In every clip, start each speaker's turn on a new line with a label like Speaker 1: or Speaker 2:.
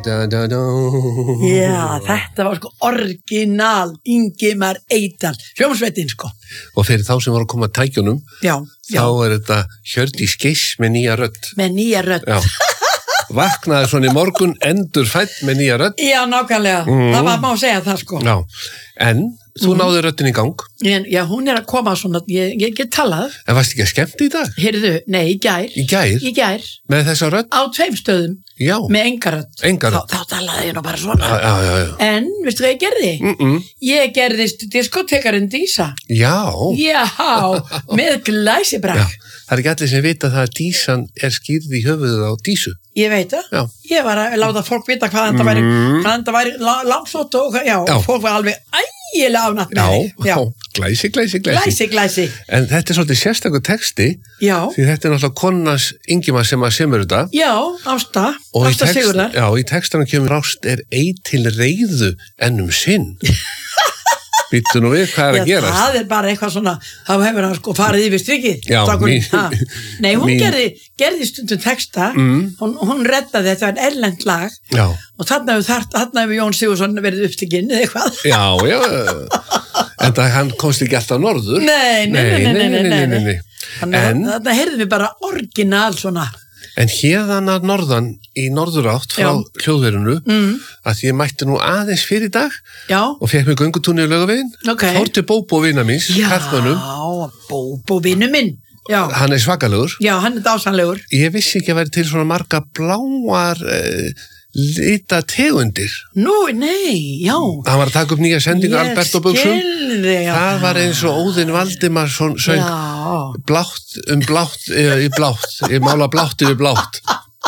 Speaker 1: Já, þetta var sko orginal Ingimar Eydal, hljómsveitin sko.
Speaker 2: Og fyrir þá sem voru að koma að tækjunum,
Speaker 1: Já.
Speaker 2: þá þetta Hjördís Geiss með nýja rödd.
Speaker 1: Með nýja rödd.
Speaker 2: Já. Vaknaði svona í morgun, endur fædd með nýja rödd.
Speaker 1: Já, nákvæmlega. Það var má segja það sko.
Speaker 2: Já, en þú náði röddin í gang.
Speaker 1: Já, hún að koma svona, ég get talað.
Speaker 2: En varst ekki að skemmt í dag?
Speaker 1: Heyrðu, nei, í gær.
Speaker 2: Í gær?
Speaker 1: Í gær.
Speaker 2: Með þessa rödd?
Speaker 1: Á 2 stöðum.
Speaker 2: Já.
Speaker 1: Með enga rödd.
Speaker 2: Enga rödd.
Speaker 1: Þá talaði ég nú bara svona.
Speaker 2: Já.
Speaker 1: En, veistu hvað ég gerði? Ég gerðist diskotekarinn Dísa.
Speaker 2: Já.
Speaker 1: Já, með glæsibrak.
Speaker 2: Já, það ekki allir sem vita það að Dísan skýrð í höfuðið á Dísu.
Speaker 1: Ég veit það.
Speaker 2: Já.
Speaker 1: Ég var að láta fólk vita hvað þetta væri langsótt og fólk var alveg ægilega ánatt með þig.
Speaker 2: Já, glæsi.
Speaker 1: Glæsi.
Speaker 2: En þetta svolítið sérstakur texti. Já. Því þetta náttúrulega konans Ingimar sem að semur þetta.
Speaker 1: Já, Ásta Sigurðar.
Speaker 2: Já, í textanum kemur ást ei til reiðu en sinn. Býttu nú við, hvað að gerast?
Speaker 1: Það bara eitthvað svona, þá hefur hann sko farið yfir strikið.
Speaker 2: Já,
Speaker 1: Nei, hún gerði stundum texta, hún reddaði þetta en erlend lag.
Speaker 2: Já.
Speaker 1: Og þarna hefur Jón Sigurðsson verið uppstikinn eða eitthvað.
Speaker 2: Já. En það hann komst ekki alltaf norður.
Speaker 1: Nei.
Speaker 2: En
Speaker 1: þarna heyrðum við bara orginal svona.
Speaker 2: En hérðan að norðan í norðurátt frá hljóðverinu að ég mætti nú aðeins fyrir dag og fekk mig göngutúni í Laugaveginn. Fór til Bóbó vina míns, karlmönnum.
Speaker 1: Já, Bóbó vinu minn. Já.
Speaker 2: Hann svakalegur.
Speaker 1: Já, hann dásanlegur.
Speaker 2: Ég vissi ekki að vera til svona marga bláar lita tegundir.
Speaker 1: Nú, nei, já.
Speaker 2: Hann var að taka upp nýja sendingu Alberto Buxum.
Speaker 1: Ég skilði, já.
Speaker 2: Það var eins og Óðinn Valdimarsson söng blátt í blátt. Ég mála blátt yfir blátt.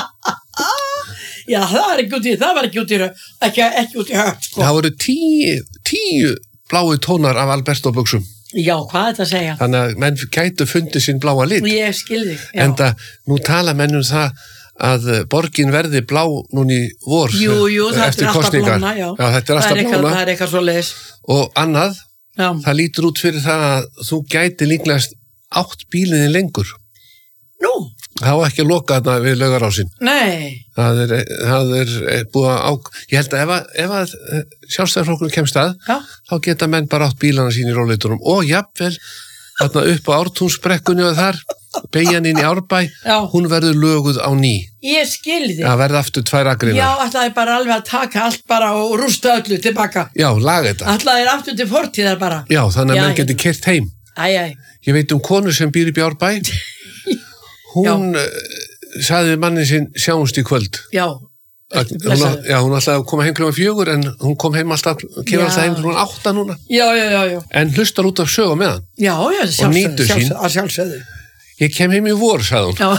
Speaker 1: Já, það var ekki út í högt, sko.
Speaker 2: Það voru 10 blái tónar af Alberto Buxum.
Speaker 1: Já, hvað er þetta að segja?
Speaker 2: Þannig að menn gætu fundið sinn bláa lit.
Speaker 1: Ég skilði, já.
Speaker 2: En nú tala menn það að borgin verði blá núna í vor.
Speaker 1: Jú, þetta er alltaf blána, já.
Speaker 2: Já, þetta er alltaf blána.
Speaker 1: Það er eitthvað svo leiðis.
Speaker 2: Og annað, það lítur út fyrir það að þú gæti líklegast átt bílinni lengur.
Speaker 1: Nú?
Speaker 2: Það var ekki að loka þarna við Laugarásinn.
Speaker 1: Nei.
Speaker 2: Það er búið að ég held að ef að Sjálfstæðisflokkurinn kemst að, þá geta menn bara átt bílana sín í róleitunum og jafnvel þarna upp á Ártúnsbrekkunni og þar beygjan inn í Árbæ, hún verður löguð á ný.
Speaker 1: Ég skilði.
Speaker 2: Það verður aftur 2 akreinar.
Speaker 1: Já, ætlaði bara alveg að taka allt bara og rústa öllu tilbaka.
Speaker 2: Já, laga þetta.
Speaker 1: Ætlaði aftur til fortíðar bara.
Speaker 2: Já, þannig að menn geti keyrt heim. Ég veit konu sem býr í Árbæ. Hún sagði við mannin sinn sjáumst í kvöld. Já. Hún ætlaði að koma heim klukkan 4 en hún kom heim alltaf, kemur alltaf heim klukkan 8 núna. Já. En hlustar út af sögu með hann. Já, sjálfsögðu. Ég kem heim í vor, sagði hún. Já.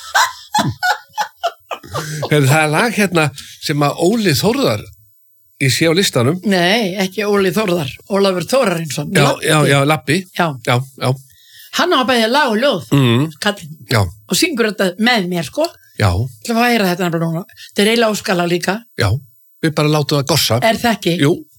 Speaker 2: Það er lag hérna sem að Óli Þórðar ég sé á listanum. Nei, ekki Óli Þórðar. Ólafur Þórarinsson. Já, Lappi. Já. Hann á að bæði lag og ljóð, kallinn. Já. Og syngur þetta með mér, sko. Já. Það var að heyra þetta nefnilega núna. Þetta er eiginlega óskala líka. Já, við bara látum það gossa. Er það ekki? Jú.